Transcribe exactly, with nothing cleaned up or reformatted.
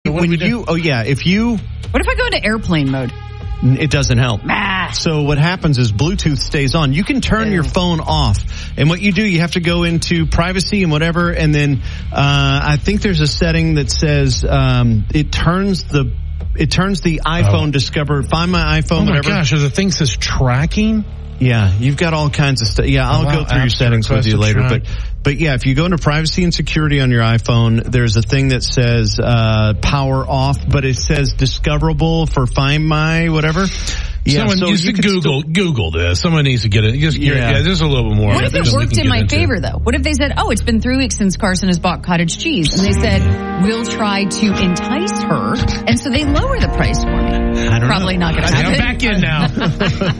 when you, oh yeah, if you... What if I go into airplane mode? It doesn't help. Ah. So what happens is Bluetooth stays on. You can turn Ew. your phone off. And what you do, you have to go into privacy and whatever. And then uh I think there's a setting that says um it turns the it turns the iPhone oh. Discover, Find My iPhone, oh my whatever. gosh, are the thing says tracking? Yeah, you've got all kinds of stuff. Yeah, I'll oh, wow. go through your settings with you later. But but yeah, if you go into privacy and security on your iPhone, there's a thing that says uh power off, but it says discoverable for Find My whatever. Yeah, Someone so needs you to can Google still, Google this. Someone needs to get it. Just, yeah. yeah, just a little bit more. What if it worked in my favor, though? What if they said, oh, it's been three weeks since Carson has bought cottage cheese, and they said, we'll try to entice her, and so they lower the price for me? I don't Probably know. not going to happen. I'm back in now.